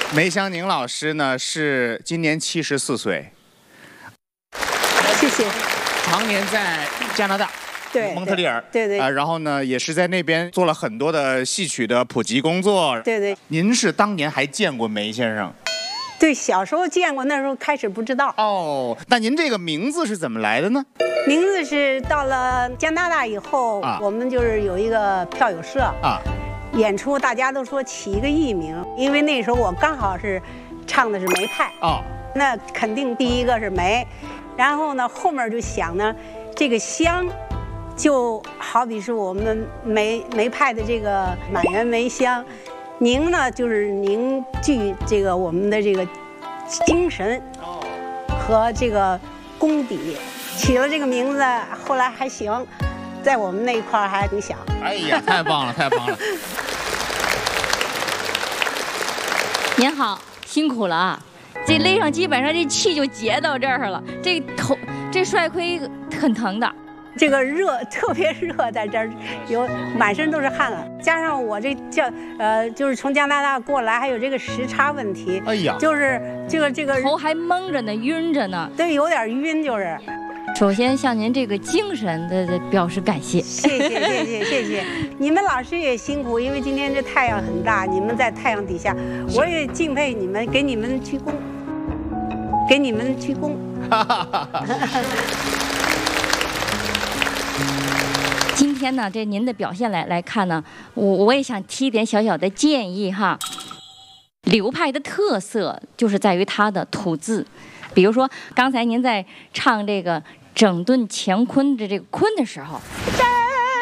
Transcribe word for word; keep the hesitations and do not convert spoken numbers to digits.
梅香宁老师呢是今年七十四岁， 谢谢。 常年在加拿大。 对， 蒙特利尔， 对对， 啊、呃，然后呢，也是在那边做了很多的戏曲的普及工作。 对对， 您是当年还见过梅先生？ 对，小时候见过，那时候开始不知道。 哦，那您这个名字是怎么来的呢？ 名字是到了加拿大以后，啊、我们就是有一个票友社啊，演出大家都说起一个艺名，因为那时候我刚好是唱的是梅派啊，那肯定第一个是梅，然后呢后面就想呢，这个香。就好比是我们梅梅派的这个满园梅香，凝呢就是凝聚这个我们的这个精神和这个功底，起了这个名字，后来还行，在我们那一块还挺响。 哎呀，太棒了，太棒了！ 您好，辛苦了啊！这勒上基本上这气就结到这儿了，这头这帅盔很疼的。 这个热特别热，在这儿有满身都是汗了，加上我这叫呃，就是从加拿大过来，还有这个时差问题，哎呀，就是这个这个头还蒙着呢，晕着呢， 对，有点晕，就是。 首先向您这个精神的表示感谢， 谢谢谢谢谢谢，你们老师也辛苦，因为今天这太阳很大，你们在太阳底下，我也敬佩你们，给你们鞠躬，给你们鞠躬。 今天呢，这您的表现来来看呢，我我也想提一点小小的建议哈。流派的特色就是在于它的吐字，比如说刚才您在唱这个整顿乾坤的这个坤的时候，